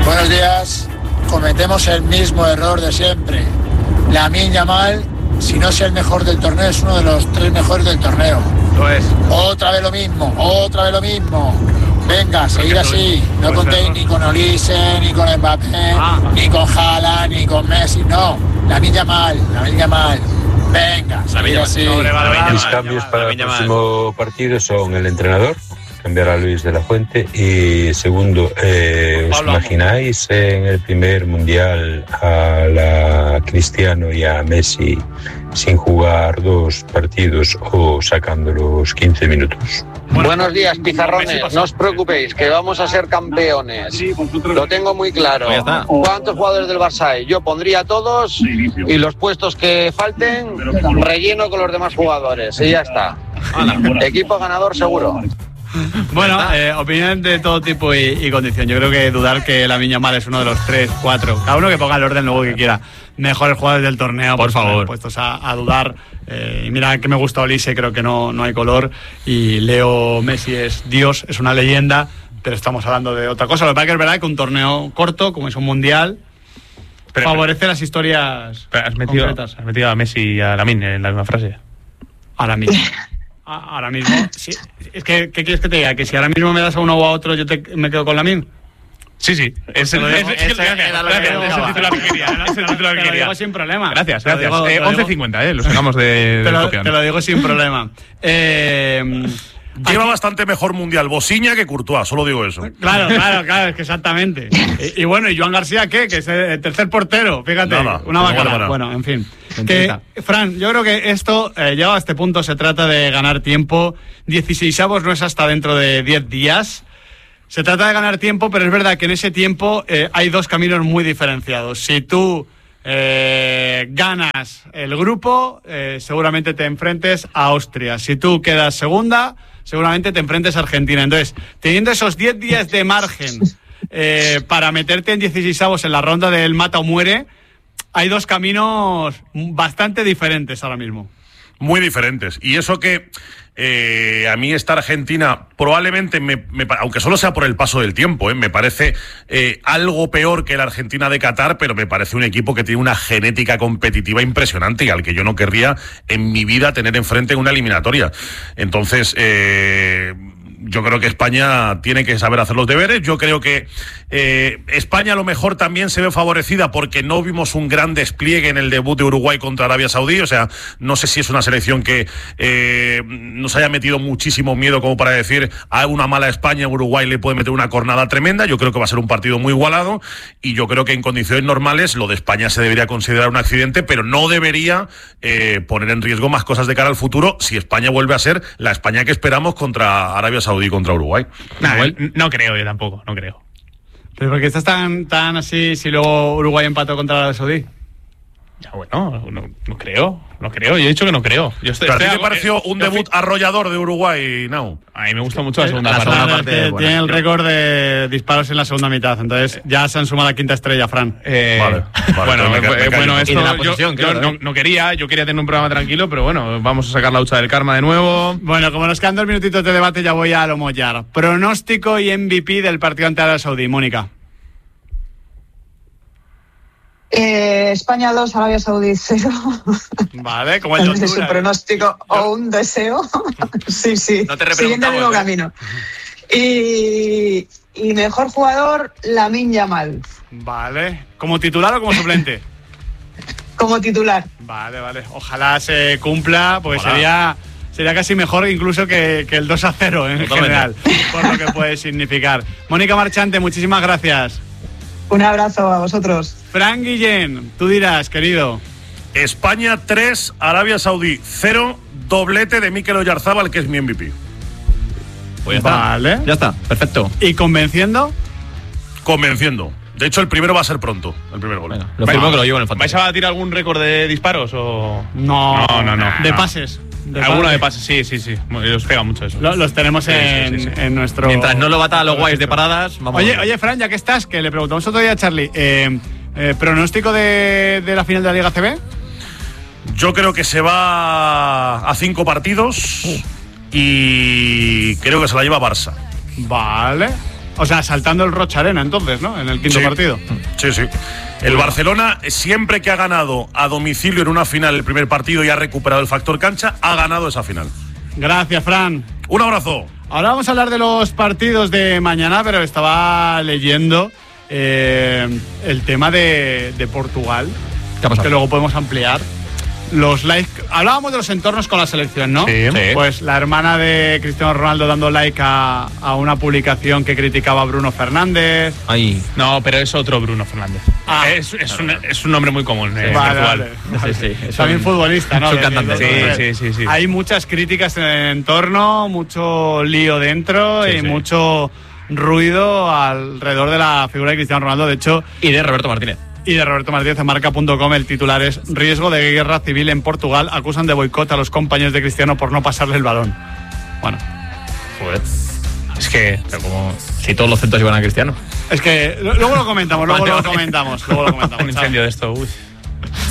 Buenos días. Cometemos el mismo error de siempre. Lamine Yamal, si no es el mejor del torneo, es uno de los 3 mejores del torneo. Lo es. Otra vez lo mismo. Venga, seguir así. No contéis ni con Olise, ni con Mbappé, ni con Haaland, ni con Messi. No, Lamine Yamal. Venga, seguir así. Mis cambios para el próximo partido son el entrenador, cambiar a Luis de la Fuente, y segundo, ¿os imagináis en el primer mundial a la Cristiano y a Messi sin jugar 2 partidos o sacándolos 15 minutos? Buenos días, pizarrones. No os preocupéis, que vamos a ser campeones. Lo tengo muy claro. ¿Cuántos jugadores del Barça hay? Yo pondría a todos y los puestos que falten relleno con los demás jugadores. Y ya está. Equipo ganador seguro. Bueno, opinión de todo tipo y condición. Yo creo que dudar que Lamine Yamal es uno de los 3, 4. Cada uno que ponga el orden luego que quiera. Mejores jugadores del torneo, por favor. Puestos a dudar. Y mira que me gusta Olise, creo que no hay color. Y Leo Messi es Dios, es una leyenda. Pero estamos hablando de otra cosa. Lo que pasa es que es verdad que un torneo corto, como es un mundial, favorece las historias concretas. Has metido a Messi y a Lamine en la misma frase. Ahora mismo, sí. Es que, ¿qué quieres que te diga? ¿Que si ahora mismo me das a uno o a otro yo me quedo con Lamine? Sí. Es el titular que quería. Te lo digo sin problema. Gracias. 11.50, lo sacamos de te lo digo sin problema. Lleva bastante mejor mundial Bosiña que Courtois, solo digo eso. Claro, es que exactamente. Y bueno, ¿y Joan García qué? Que es el tercer portero, fíjate. Una bacana. Bueno, en fin. Fran, yo creo que esto, llegado a este punto, se trata de ganar tiempo. 16avos no es hasta dentro de 10 días. Se trata de ganar tiempo, pero es verdad que en ese tiempo hay 2 caminos muy diferenciados. Si tú ganas el grupo, seguramente te enfrentes a Austria. Si tú quedas segunda, seguramente te enfrentes a Argentina. Entonces, teniendo esos 10 días de margen para meterte en 16avos en la ronda del mata o muere, hay 2 caminos bastante diferentes ahora mismo. Muy diferentes. Y eso que a mí esta Argentina probablemente, aunque solo sea por el paso del tiempo, me parece algo peor que la Argentina de Qatar, pero me parece un equipo que tiene una genética competitiva impresionante y al que yo no querría en mi vida tener enfrente en una eliminatoria. Entonces, yo creo que España tiene que saber hacer los deberes. Yo creo que España a lo mejor también se ve favorecida porque no vimos un gran despliegue en el debut de Uruguay contra Arabia Saudí. O sea, no sé si es una selección que nos haya metido muchísimo miedo como para decir a una mala España, Uruguay le puede meter una cornada tremenda. Yo creo que va a ser un partido muy igualado y yo creo que en condiciones normales lo de España se debería considerar un accidente, pero no debería poner en riesgo más cosas de cara al futuro si España vuelve a ser la España que esperamos contra Arabia Saudí, contra Uruguay. No creo, yo tampoco, no creo. ¿Pero por qué estás tan así si luego Uruguay empató contra Arabia Saudí? Ya, bueno, no creo. Yo he dicho que no creo. ¿Pero a ti te pareció un debut arrollador de Uruguay, Now? A mí me gusta mucho la segunda parte. Tiene el récord de disparos en la segunda mitad, entonces ya se han sumado la quinta estrella, Fran. Bueno, esto yo no quería. Yo quería tener un programa tranquilo, pero bueno, vamos a sacar la hucha del karma de nuevo. Bueno, como nos quedan 2 minutitos de debate, ya voy a lo mollar. Pronóstico y MVP del partido ante Arabia Saudí, Mónica. España 2, Arabia Saudí 0. Vale, como el es un pronóstico o un deseo. Sí. No te siguiendo el mismo camino. Y mejor jugador, Lamine Yamal. Vale. ¿Como titular o como suplente? Como titular. Vale. Ojalá se cumpla, porque sería casi mejor incluso que el 2-0 en general, por lo que puede significar. Mónica Marchante, muchísimas gracias. Un abrazo a vosotros. Fran Guillén, tú dirás, querido. España 3, Arabia Saudí 0, doblete de Mikel Oyarzábal, que es mi MVP. Pues vale. Ya está, perfecto. ¿Y convenciendo? Convenciendo. De hecho, el primero va a ser pronto, el primer gol. Venga, lo firmo que lo llevo en el fantasy. ¿Vais a tirar algún récord de disparos o...? No. De pases. Alguno de pases, sí. Os pega mucho eso. Los tenemos en nuestro... Mientras no lo bata a los guays de paradas, vamos. Oye, Fran, ya que estás, que le preguntamos otro día a Charlie, ¿pronóstico de la final de la Liga CB? Yo creo que se va a 5 partidos y creo que se la lleva Barça. Vale. O sea, saltando el Rocha Arena entonces, ¿no? En el quinto partido. Sí. El Barcelona, siempre que ha ganado a domicilio en una final el primer partido y ha recuperado el factor cancha, ha ganado esa final. Gracias, Fran. Un abrazo. Ahora vamos a hablar de los partidos de mañana, pero estaba leyendo el tema de Portugal, que luego podemos ampliar. Los likes, hablábamos de los entornos con la selección, ¿no? Sí. Pues la hermana de Cristiano Ronaldo dando like a una publicación que criticaba a Bruno Fernández. Ay. No, pero es otro Bruno Fernández. Es un nombre muy común. Vale. Sí. También futbolista, ¿no? Es un cantante. Sí. Hay muchas críticas en el entorno, mucho lío dentro y mucho ruido alrededor de la figura de Cristiano Ronaldo, de hecho. Y de Roberto Martínez. En Marca.com el titular es: riesgo de guerra civil en Portugal, acusan de boicot a los compañeros de Cristiano por no pasarle el balón. Bueno. Joder. Es que, como si todos los centros iban a Cristiano. Es que luego lo comentamos. Un incendio de esto,